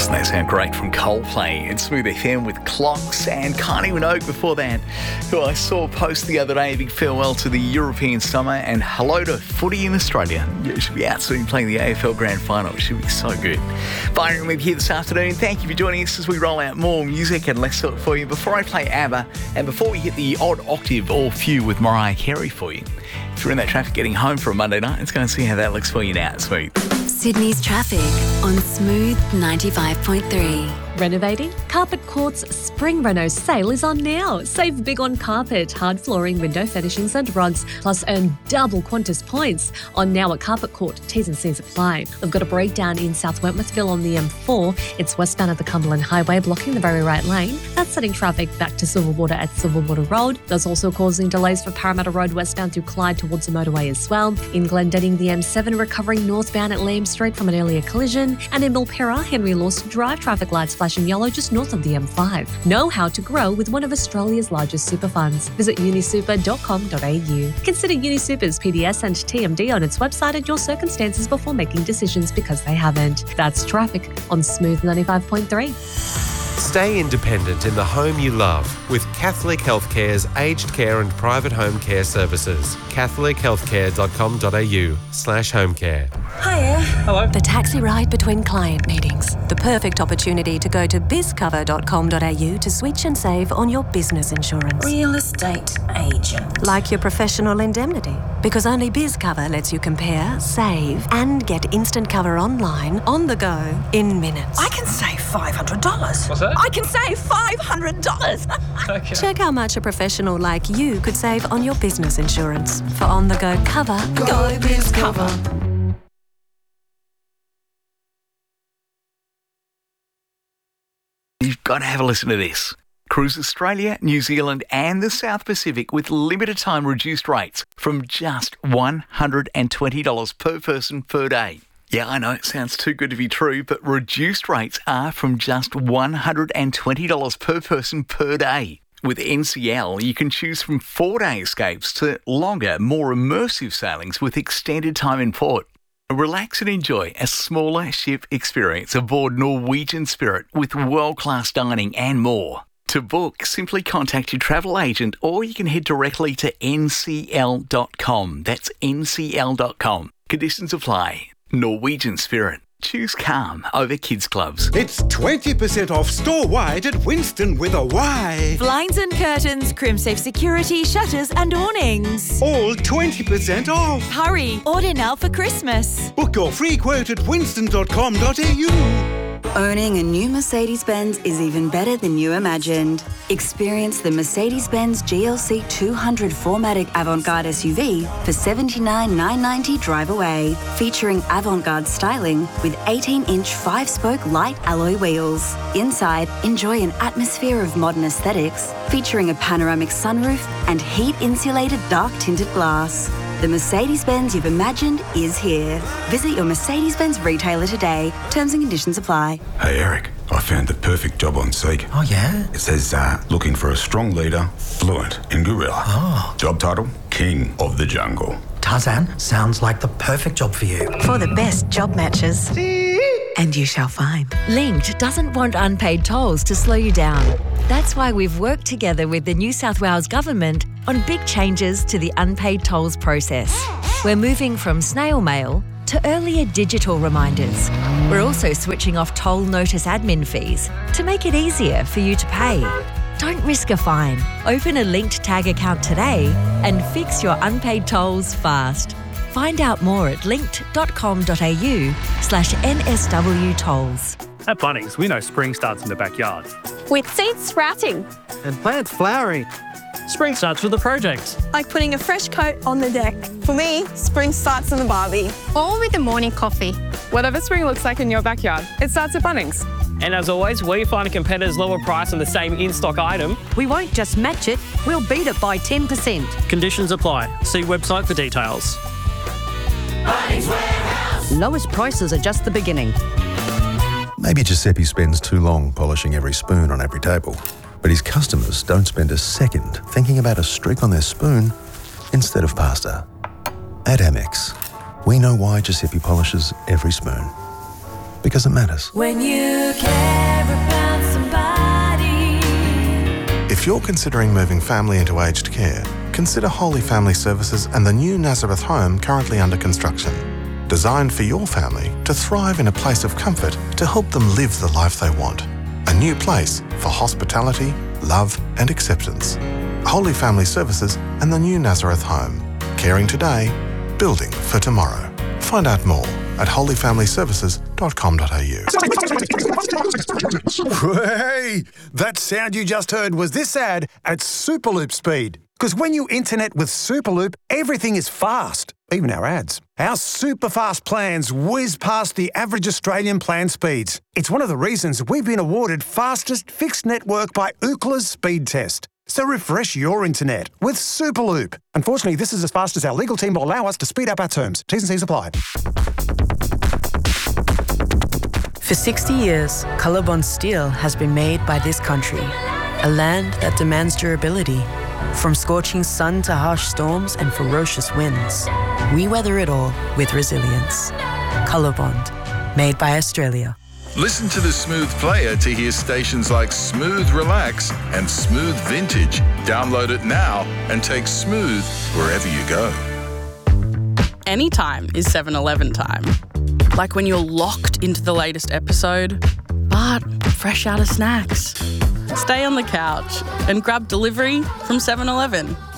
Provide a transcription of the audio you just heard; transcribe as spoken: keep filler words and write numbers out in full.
Doesn't that sound great from Coldplay and Smooth F M with Clocks and Kylie Minogue before that, who I saw post the other day, big farewell to the European summer and hello to footy in Australia. You should be out soon playing the A F L Grand Final. It should be so good. Byron with here this afternoon. Thank you for joining us as we roll out more music and less for you. Before I play ABBA and before we hit the odd octave or few with Mariah Carey for you, if you're in that traffic getting home for a Monday night, let's go and see how that looks for you now. Smooth. Sydney's traffic on Smooth ninety-five point three. Renovating? Carpet Court's Spring Reno sale is on now. Save big on carpet, hard flooring, window furnishings and rugs, plus earn double Qantas points. On now at Carpet Court, T's and C's apply. We've got a breakdown in South Wentworthville on the M four. It's westbound of the Cumberland Highway, blocking the very right lane. That's setting traffic back to Silverwater at Silverwater Road. That's also causing delays for Parramatta Road westbound through Clyde towards the motorway as well. In Glendenning, the M seven recovering northbound at Lamb Street from an earlier collision. And in Milperra, Henry Lawson Drive, traffic lights flashing yellow just north of the M five. Know how to grow with one of Australia's largest super funds. Visit unisuper dot com dot a u. Consider Unisuper's P D S and T M D on its website and your circumstances before making decisions because they haven't. That's traffic on Smooth ninety-five point three. Stay independent in the home you love with Catholic Healthcare's aged care and private home care services. catholic healthcare dot com dot a u slash home care. Hiya. Hello. The taxi ride between client meetings. The perfect opportunity to go to biz cover dot com dot a u to switch and save on your business insurance. Real estate agent. Like your professional indemnity. Because only BizCover lets you compare, save, and get instant cover online, on the go, in minutes. I can save five hundred dollars. What's that? I can save five hundred dollars. Okay. Check how much a professional like you could save on your business insurance. For on-the-go cover, Go, go BizCover. You've got to have a listen to this. Cruise Australia, New Zealand and the South Pacific with limited time reduced rates from just one hundred twenty dollars per person per day. Yeah, I know it sounds too good to be true, but reduced rates are from just one hundred twenty dollars per person per day. With N C L, you can choose from four-day escapes to longer, more immersive sailings with extended time in port. Relax and enjoy a smaller ship experience aboard Norwegian Spirit with world-class dining and more. To book, simply contact your travel agent or you can head directly to N C L dot com. That's N C L dot com. Conditions apply. Norwegian Spirit. Choose calm over kids clubs. It's twenty percent off store-wide at Winston with a Y. Blinds and curtains, Crimsafe security, shutters and awnings. All twenty percent off. Hurry, order now for Christmas. Book your free quote at winston dot com dot a u. Owning a new Mercedes-Benz is even better than you imagined. Experience the Mercedes-Benz G L C two hundred four matic Avant-Garde S U V for seventy-nine thousand nine hundred ninety dollars drive away, featuring Avant-Garde styling with eighteen inch five-spoke light alloy wheels. Inside, enjoy an atmosphere of modern aesthetics, featuring a panoramic sunroof and heat-insulated dark-tinted glass. The Mercedes-Benz you've imagined is here. Visit your Mercedes-Benz retailer today. Terms and conditions apply. Hey Eric, I found the perfect job on Seek. Oh yeah? It says uh, looking for a strong leader, fluent in gorilla. Oh. Job title, King of the Jungle. Tarzan, sounds like the perfect job for you. For the best job matches. And you shall find. Linked doesn't want unpaid tolls to slow you down. That's why we've worked together with the New South Wales Government on big changes to the unpaid tolls process. We're moving from snail mail to earlier digital reminders. We're also switching off toll notice admin fees to make it easier for you to pay. Don't risk a fine. Open a Linked Tag account today and fix your unpaid tolls fast. Find out more at linked dot com dot a u slash N S W tolls. At Bunnings, we know spring starts in the backyard. With seeds sprouting. And plants flowering. Spring starts with a project. Like putting a fresh coat on the deck. For me, spring starts in the barbie. Or with a morning coffee. Whatever spring looks like in your backyard, it starts at Bunnings. And as always, where you find a competitor's lower price on the same in-stock item, we won't just match it, we'll beat it by ten percent. Conditions apply. See website for details. Bunnings Warehouse. Lowest prices are just the beginning. Maybe Giuseppe spends too long polishing every spoon on every table, but his customers don't spend a second thinking about a streak on their spoon instead of pasta. At Amex, we know why Giuseppe polishes every spoon. because it matters. When you care about somebody. If you're considering moving family into aged care, consider Holy Family Services and the new Nazareth home currently under construction. Designed for your family to thrive in a place of comfort to help them live the life they want. A new place for hospitality, love and acceptance. Holy Family Services and the new Nazareth home. Caring today, building for tomorrow. Find out more at holy family services dot com dot a u. Hey, that sound you just heard was this ad at Superloop speed. Because when you internet with Superloop, everything is fast, even our ads. Our super fast plans whiz past the average Australian plan speeds. It's one of the reasons we've been awarded fastest fixed network by Ookla's speed test. So refresh your internet with Superloop. Unfortunately, this is as fast as our legal team will allow us to speed up our terms. T's and C's apply. For sixty years, Colorbond steel has been made by this country, a land that demands durability. From scorching sun to harsh storms and ferocious winds, we weather it all with resilience. Colorbond, made by Australia. Listen to the Smooth Player to hear stations like Smooth Relax and Smooth Vintage. Download it now and take Smooth wherever you go. Anytime is seven eleven time. Like when you're locked into the latest episode, but fresh out of snacks. Stay on the couch and grab delivery from seven eleven.